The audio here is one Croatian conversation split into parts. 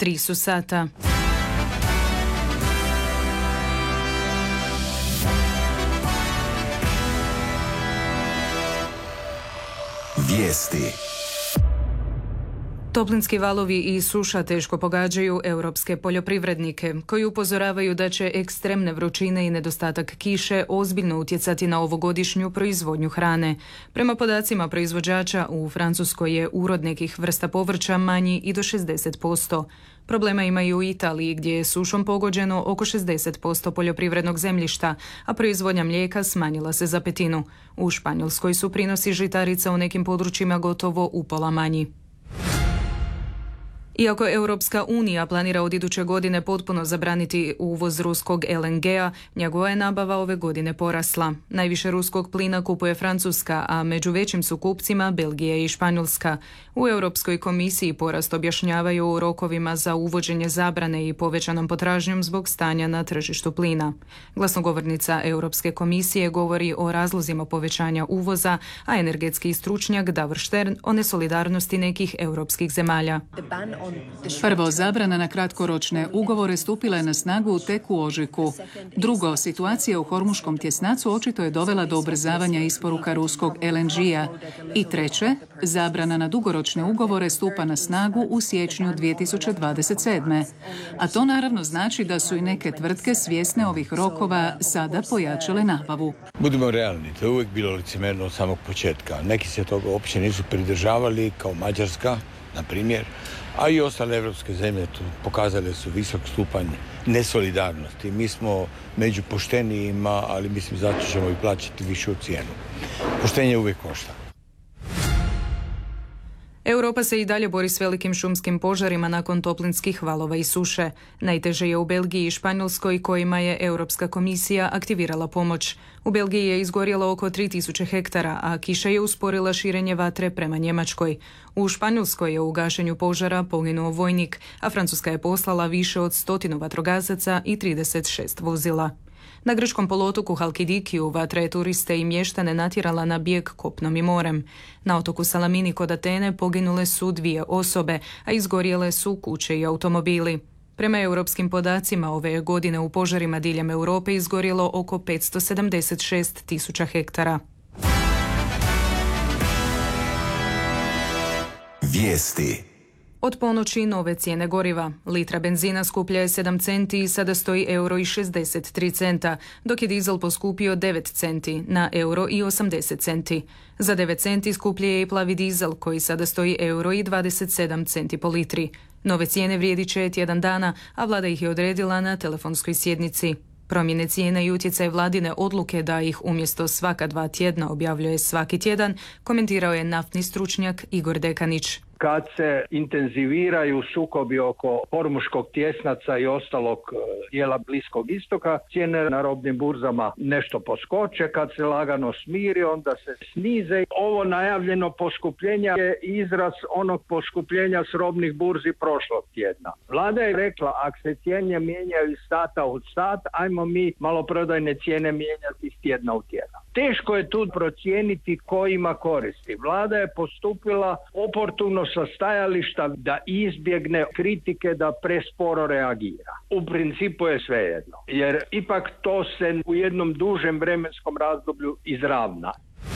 3 su sata. Vijesti. Toplinski valovi i suša teško pogađaju europske poljoprivrednike, koji upozoravaju da će ekstremne vrućine i nedostatak kiše ozbiljno utjecati na ovogodišnju proizvodnju hrane. Prema podacima proizvođača, u Francuskoj je urod nekih vrsta povrća manji i do 60%. Problema ima i u Italiji, gdje je sušom pogođeno oko 60% poljoprivrednog zemljišta, a proizvodnja mlijeka smanjila se za petinu. U Španjolskoj su prinosi žitarica u nekim područjima gotovo upola manji. Iako Europska unija planira od iduće godine potpuno zabraniti uvoz ruskog LNG-a, njegova je nabava ove godine porasla. Najviše ruskog plina kupuje Francuska, a među većim su kupcima Belgija i Španjolska. U Europskoj komisiji porast objašnjavaju u rokovima za uvođenje zabrane i povećanom potražnjom zbog stanja na tržištu plina. Glasnogovornica Europske komisije govori o razlozima povećanja uvoza, a energetski stručnjak Davor Štern o nesolidarnosti nekih europskih zemalja. Prvo, zabrana na kratkoročne ugovore stupila je na snagu tek u ožujku. Drugo, situacija u Hormuškom tjesnacu očito je dovela do ubrzavanja isporuka ruskog LNG-a. I treće, zabrana na dugoročne ugovore stupa na snagu u siječnju 2027. A to naravno znači da su i neke tvrtke svjesne ovih rokova sada pojačale nabavu. Budimo realni, to je uvijek bilo licemjerno od samog početka. Neki se toga uopće nisu pridržavali, kao Mađarska, na primjer, a i ostale evropske zemlje tu pokazale su visok stupanj nesolidarnosti. Mi smo među poštenijima, ali mislim zato ćemo i plaćati višu cijenu. Poštenje uvijek košta. Europa se i dalje bori s velikim šumskim požarima nakon toplinskih valova i suše. Najteže je u Belgiji i Španjolskoj, kojima je Europska komisija aktivirala pomoć. U Belgiji je izgorjelo oko 3000 hektara, a kiša je usporila širenje vatre prema Njemačkoj. U Španjolskoj je u gašenju požara poginuo vojnik, a Francuska je poslala više od 100 vatrogasaca i 36 vozila. Na grčkom poluotoku Halkidikiju vatra je turiste i mještane natjerala na bijeg kopnom i morem. Na otoku Salamini kod Atene poginule su 2 osobe, a izgorjele su kuće i automobili. Prema europskim podacima, ove godine u požarima diljem Europe izgorjelo oko 576.000 hektara. Vijesti. Od ponoći nove cijene goriva. Litra benzina skuplja je 7 centi i sada stoji €63, dok je dizel poskupio 9 centi na €80. Za 9 centi skuplje je i plavi dizel koji sada stoji €27 po litri. Nove cijene vrijedit će tjedan dana, a vlada ih je odredila na telefonskoj sjednici. Promjene cijena i utjecaj vladine odluke da ih umjesto svaka 2 tjedna objavljuje svaki tjedan, komentirao je naftni stručnjak Igor Dekanić. Kad se intenziviraju sukobi oko Hormuškog tjesnaca i ostalog dijela Bliskog istoka, cijene na robnim burzama nešto poskoče, kad se lagano smiri, onda se snize. Ovo najavljeno poskupljenje je izraz onog poskupljenja s robnih burzi prošlog tjedna. Vlada je rekla, ako se cijene mijenjaju iz sata u sat, ajmo mi maloprodajne cijene mijenjati iz tjedna u tjedan. Teško je tu procijeniti ko ima koristi. Vlada je postupila oportuno sa stajališta da izbjegne kritike da presporo reagira. U principu je svejedno, jer ipak to se u jednom dužem vremenskom razdoblju izravna.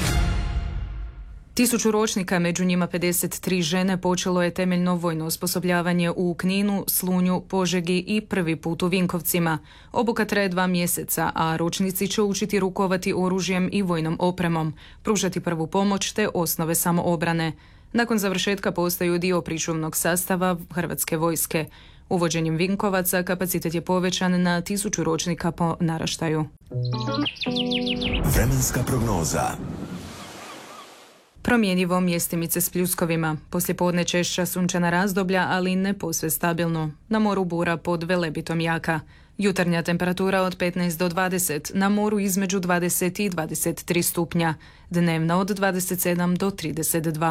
1000 ročnika, među njima 53 žene, počelo je temeljno vojno osposobljavanje u Kninu, Slunju, Požegi i prvi put u Vinkovcima. Obuka traje 2 mjeseca, a ročnici će učiti rukovati oružjem i vojnom opremom, pružati prvu pomoć te osnove samoobrane. Nakon završetka postaju dio pričuvnog sastava Hrvatske vojske. Uvođenjem Vinkovaca kapacitet je povećan na 1000 ročnika po naraštaju. Vremenska prognoza. Promjenjivo, mjestimice s pljuskovima. Poslijepodne češća sunčana razdoblja, ali ne posve stabilno. Na moru bura pod Velebitom jaka. Jutarnja temperatura od 15 do 20, na moru između 20 i 23 stupnja. Dnevna od 27 do 32.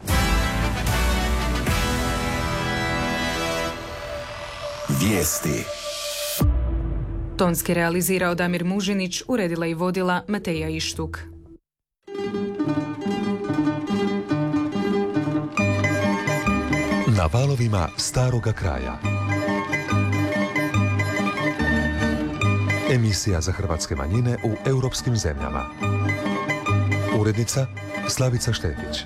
Vijesti. Tonski realizirao Damir Mužinić, uredila i vodila Mateja Ištuk. Na valovima staroga kraja. Emisija za hrvatske manjine u europskim zemljama. Urednica Slavica Štefić.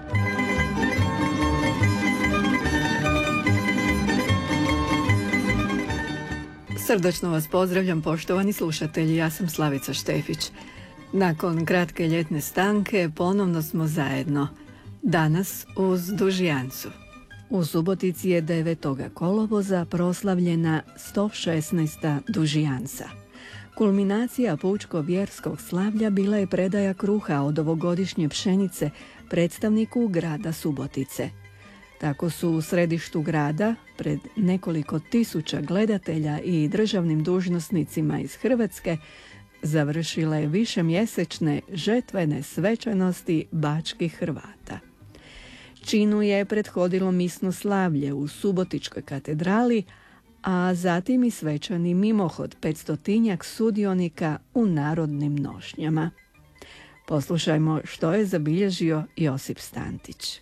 Srdačno vas pozdravljam, poštovani slušatelji, ja sam Slavica Štefić. Nakon kratke ljetne stanke ponovno smo zajedno. Danas uz Dužjancu. U Subotici je 9. kolovoza proslavljena 116. Dužjanca. Kulminacija pučko-vjerskog slavlja bila je predaja kruha od ovogodišnje pšenice predstavniku grada Subotice. Tako su u središtu grada, pred nekoliko tisuća gledatelja i državnim dužnosnicima iz Hrvatske, završile višemjesečne žetvene svečanosti bačkih Hrvata. Činu je prethodilo misno slavlje u Subotičkoj katedrali, a zatim i svečani mimohod 500-tinjak sudionika u narodnim nošnjama. Poslušajmo što je zabilježio Josip Stantić.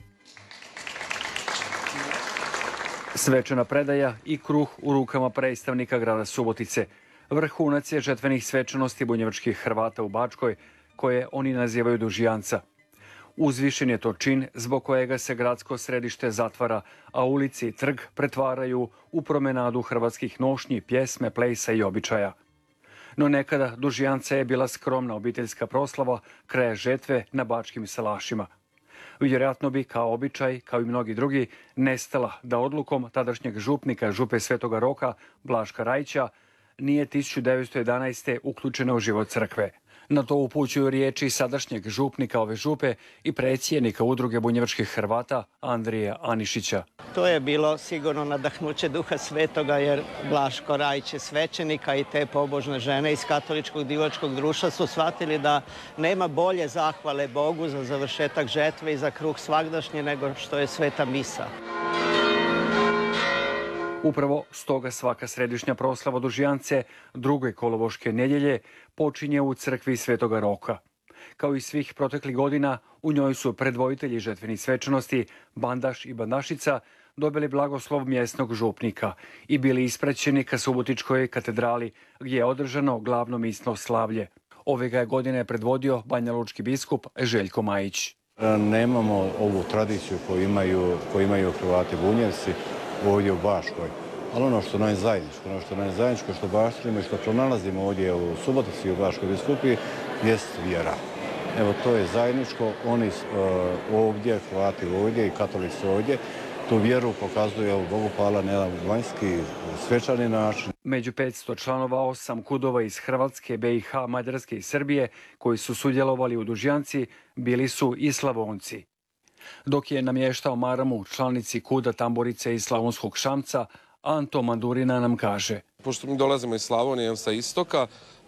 Svečana predaja i kruh u rukama predstavnika grada Subotice. Vrhunac je žetvenih svečanosti bunjevačkih Hrvata u Bačkoj, koje oni nazivaju Dužjanca. Uzvišen je to čin zbog kojega se gradsko središte zatvara, a ulici i trg pretvaraju u promenadu hrvatskih nošnji, pjesme, plesa i običaja. No nekada Dužjanca je bila skromna obiteljska proslava kraja žetve na bačkim salašima. Vjerojatno bi, kao običaj, kao i mnogi drugi, nestala da odlukom tadašnjeg župnika župe Svetoga Roka, Blaška Rajića, nije 1911. uključena u život crkve. Na to upućuju riječi sadašnjeg župnika ove župe i predsjednika udruge bunjevačkih Hrvata Andrije Anišića. To je bilo sigurno nadahnuće Duha Svetoga, jer Blaško Rajić je svećenika i te pobožne žene iz katoličkog divačkog društva su shvatili da nema bolje zahvale Bogu za završetak žetve i za kruh svagdašnje nego što je sveta misa. Upravo stoga svaka središnja proslava Dužjance druge kolovoške nedjelje počinje u crkvi Svetoga Roka. Kao i svih proteklih godina, u njoj su predvoditelji žetvenih svečanosti, Bandaš i Bandašica, dobili blagoslov mjesnog župnika i bili ispraćeni ka Subotičkoj katedrali, gdje je održano glavno misno slavlje. Ove ga je godine predvodio banjalučki biskup Željko Majić. Nemamo ovu tradiciju koju imaju Hrvati Bunjevci ovdje u Baškoj. Ali ono što nam je zajedničko, što baštinimo i što pronalazimo ovdje u Subotici i u Baškoj biskupiji, jest vjera. Evo, to je zajedničko. Oni ovdje, Hrvati ovdje i katolici ovdje, tu vjeru pokazuju, Bogu hvala, na jedan vanjski svečani način. Među 500 članova 8 kudova iz Hrvatske, BiH, Mađarske i Srbije, koji su sudjelovali u Dužjanci, bili su i Slavonci. Dok je namještao maramu članici kuda Tamburice iz Slavonskog Šamca, Anto Mandurina nam kaže. Pošto mi dolazimo iz Slavonije, sa istoka,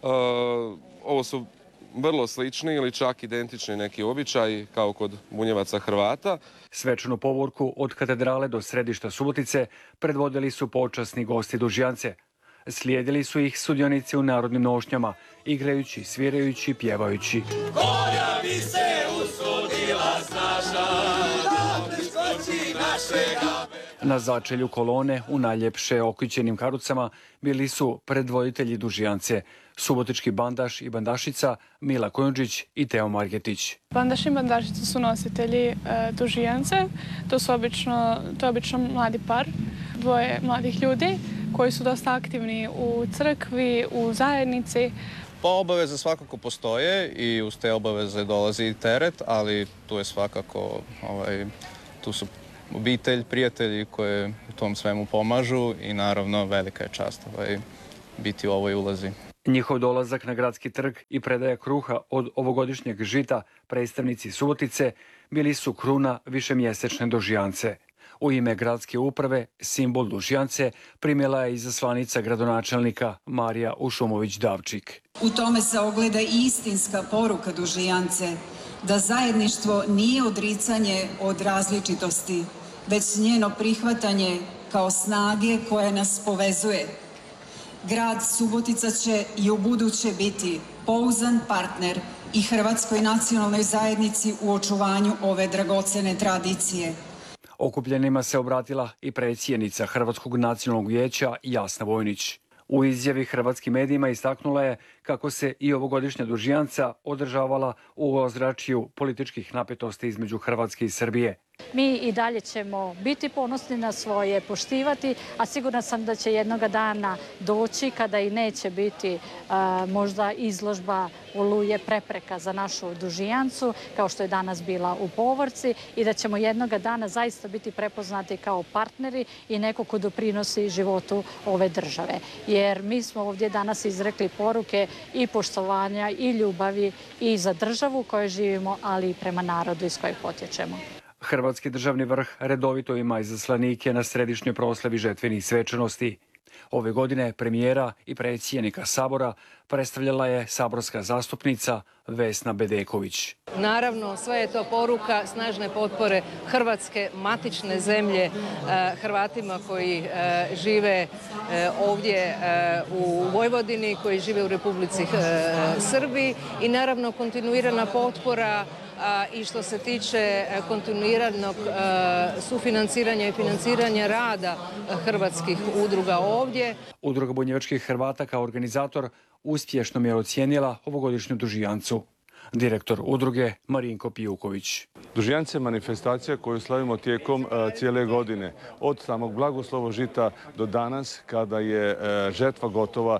ovo su vrlo slični ili čak identični neki običaji kao kod Bunjevaca Hrvata. Svečanu povorku od katedrale do središta Subotice predvodili su počasni gosti Dužjance. Slijedili su ih sudionici u narodnim nošnjama, igrajući, svirajući, pjevajući. Koja bi se usudila snaša, da priskoči našega... Na začelju kolone u najljepše okličenim karucama bili su predvoditelji Dužjance, subotički Bandaš i Bandašica, Mila Kojundžić i Teo Margetić. Bandaš i Bandašica su nositelji Dužjance. To je obično mladi par, dvoje mladih ljudi koji su dosta aktivni u crkvi, u zajednici. Pa obaveze svakako postoje i uz te obaveze dolazi i teret, ali tu je svakako, tu su obitelj, prijatelji koji u tom svemu pomažu i naravno velika je čast biti u ovoj ulozi. Njihov dolazak na gradski trg i predaja kruha od ovogodišnjeg žita predstavnici Subotice bili su kruna višemjesečne Dužjance. U ime gradske uprave simbol Dužjance primjela je izaslanica gradonačelnika Marija Ušumović-Davčik. U tome se ogleda i istinska poruka Dužjance, da zajedništvo nije odricanje od različitosti, već njeno prihvatanje kao snage koja nas povezuje. Grad Subotica će i ubuduće biti pouzdan partner i Hrvatskoj nacionalnoj zajednici u očuvanju ove dragocjene tradicije. Okupljenima se obratila i predsjednica Hrvatskog nacionalnog vijeća Jasna Vojnić. U izjavi hrvatskim medijima istaknula je kako se i ovogodišnja dužijanca održavala u ozračju političkih napetosti između Hrvatske i Srbije. Mi i dalje ćemo biti ponosni na svoje, poštivati, a sigurna sam da će jednoga dana doći kada i neće biti možda izložba Oluje prepreka za našu dužijancu, kao što je danas bila u Povorci, i da ćemo jednoga dana zaista biti prepoznati kao partneri i neko ko doprinosi životu ove države. Jer mi smo ovdje danas izrekli poruke i poštovanja i ljubavi i za državu u kojoj živimo, ali i prema narodu iz kojeg potječemo. Hrvatski državni vrh redovito ima izaslanike na središnjoj proslavi žetvenih svečanosti. Ove godine premijera i predsjednika Sabora predstavljala je saborska zastupnica Vesna Bedeković. Naravno, sve je to poruka snažne potpore Hrvatske, matične zemlje, Hrvatima koji žive ovdje u Vojvodini, koji žive u Republici Srbiji i naravno kontinuirana potpora i što se tiče kontinuiranog sufinanciranja i financiranja rada hrvatskih udruga ovdje. Udruga bunjevačkih Hrvata kao organizator uspješno je ocijenila ovogodišnju dužijancu. Direktor udruge Marinko Pijuković. Dužijanca je manifestacija koju slavimo tijekom cijele godine. Od samog blagoslova žita do danas, kada je žetva gotova,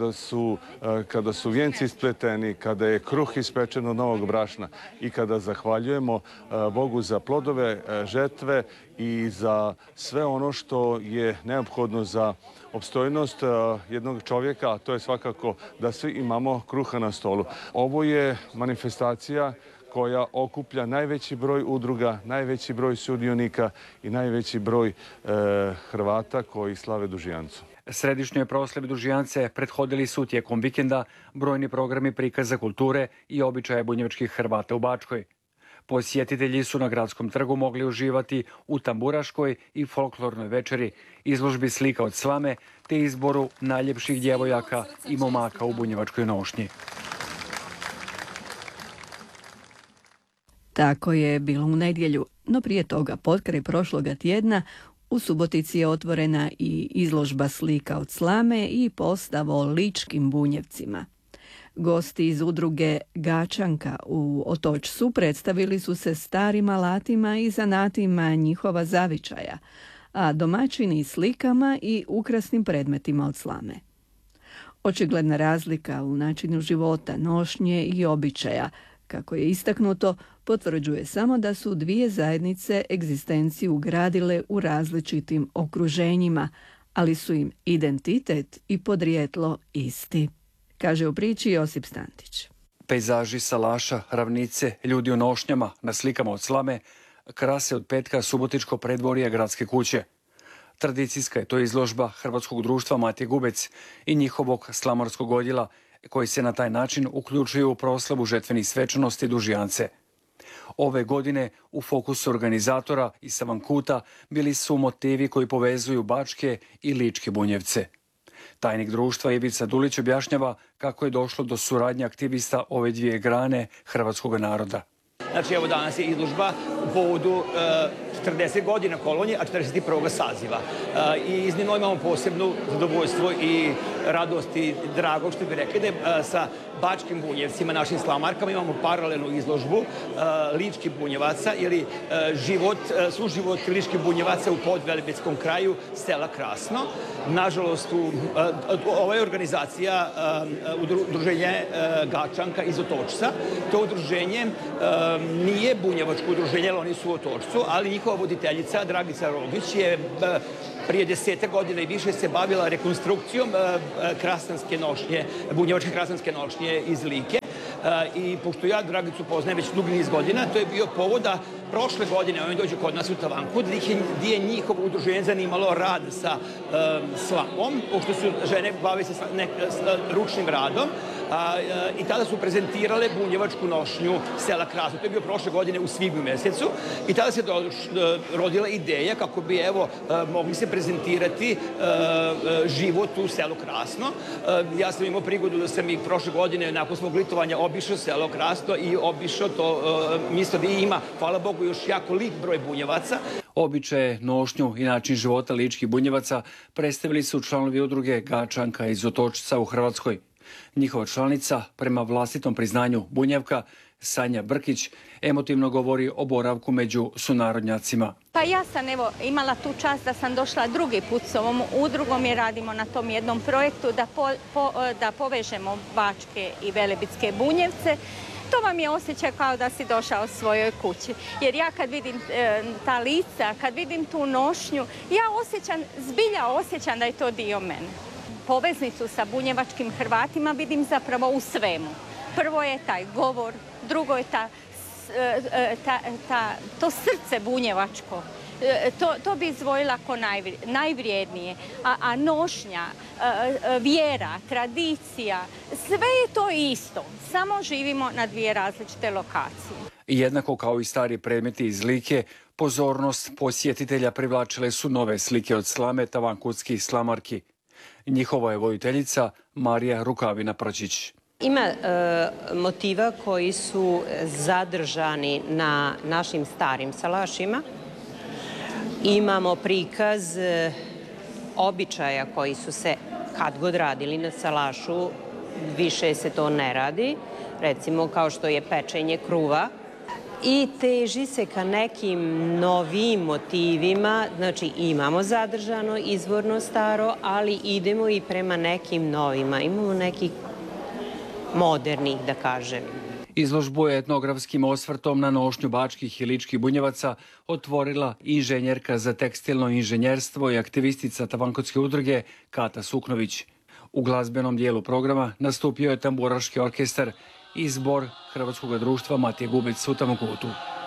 kada su vijenci ispleteni, kada je kruh ispečen od novog brašna i kada zahvaljujemo Bogu za plodove žetve i za sve ono što je neophodno za opstojnost jednog čovjeka, a to je svakako da svi imamo kruha na stolu. Ovo je manifestacija koja okuplja najveći broj udruga, najveći broj sudionika i najveći broj Hrvata koji slave dužijancu. Središnjoj proslavi dužijance prethodili su tijekom vikenda brojni programi prikaza kulture i običaja bunjevačkih Hrvata u Bačkoj. Posjetitelji su na Gradskom trgu mogli uživati u tamburaškoj i folklornoj večeri, izložbi slika od slame te izboru najljepših djevojaka i momaka u bunjevačkoj nošnji. Tako je bilo u nedjelju, no prije toga, potkraj prošloga tjedna, u Subotici je otvorena i izložba slika od slame i postav o ličkim bunjevcima. Gosti iz udruge Gačanka u Otočcu predstavili su se starim alatima i zanatima njihova zavičaja, a domaćini slikama i ukrasnim predmetima od slame. Očigledna razlika u načinu života, nošnje i običaja, kako je istaknuto, potvrđuje samo da su dvije zajednice egzistenciju gradile u različitim okruženjima, ali su im identitet i podrijetlo isti, kaže u priči Josip Stantić. Pejzaži salaša, ravnice, ljudi u nošnjama na slikama od slame krase od petka subotičko predvorje Gradske kuće. Tradicijska je to izložba Hrvatskog društva Matije Gubec i njihovog slamarskog odjela, koji se na taj način uključuju u proslavu žetvenih svečanosti dužijance. Ove godine u fokusu organizatora i Savankuta bili su motivi koji povezuju bačke i ličke bunjevce. Tajnik društva Ivica Dulić objašnjava kako je došlo do suradnje aktivista ove dvije grane hrvatskog naroda. Znači, evo danas je izložba u povodu 40 godina kolonije, a 41. saziva. I iznimno imamo posebno zadovoljstvo i radost i drago, što bi rekli, da sa bačkim bunjevcima, našim slamarkama, imamo paralelnu izložbu ličkih bunjevaca ili suživot ličkih bunjevaca u Podvelebitskom kraju, sela Krasno. Nažalost, ova je organizacija udruženje Gačanka iz Otočca. To udruženje nije bunjevačko udruženje, oni su u Otočcu, ali njihova voditeljica Dragica Rogić je prije 10 godina i više se bavila rekonstrukcijom krasanske nošnje, bunjevačke krasanske nošnje iz Like. I pošto ja Dragicu poznajem već dugi niz godina, to je bio povod da prošle godine oni dođu kod nas u Tavanku, gdje je njihovo udruženje zanimalo rad sa slamom, pošto su žene bave se ručnim radom. I tada su prezentirale bunjevačku nošnju sela Krasno. To je bio prošle godine u svibnju mjesecu i tada se rodila ideja kako bi mogli se prezentirati život u selu Krasno. Ja sam imao prigodu da sam i prošle godine nakon svog litovanja obišao selo Krasno i obišao to mjesto gdje ima, hvala Bogu, još jako lik broj bunjevaca. Običaje, nošnju i način života ličkih bunjevaca predstavili su članovi udruge Gačanka iz Otočca u Hrvatskoj. Njihova članica, prema vlastitom priznanju Bunjevka, Sanja Brkić, emotivno govori o boravku među sunarodnjacima. Pa ja sam imala tu čast da sam došla drugi put s ovom udrugom i radimo na tom jednom projektu da povežemo bačke i velebitske Bunjevce. To vam je osjećaj kao da si došao svojoj kući. Jer ja kad vidim ta lica, kad vidim tu nošnju, ja zbilja osjećam da je to dio mene. Poveznicu sa bunjevačkim Hrvatima vidim zapravo u svemu. Prvo je taj govor, drugo je to srce bunjevačko. To bi izdvojila kao najvrijednije. A nošnja, vjera, tradicija, sve je to isto. Samo živimo na dvije različite lokacije. Jednako kao i stari predmeti iz Like, pozornost posjetitelja privlačile su nove slike od slame tavankutskih slamarki. Njihova je voditeljica Marija Rukavina-Prčić. Ima motiva koji su zadržani na našim starim salašima. Imamo prikaz običaja koji su se kad god radili na salašu, više se to ne radi, recimo kao što je pečenje kruva. I teži se ka nekim novim motivima, znači imamo zadržano izvorno staro, ali idemo i prema nekim novima, imamo nekih modernih, da kažem. Izložbu je etnografskim osvrtom na nošnju bačkih i ličkih bunjevaca otvorila inženjerka za tekstilno inženjerstvo i aktivistica Tavankutske udruge Kata Suknović. U glazbenom dijelu programa nastupio je tamburaški orkestar i zbor Hrvatskog društva Matije Gubec u Tavankutu.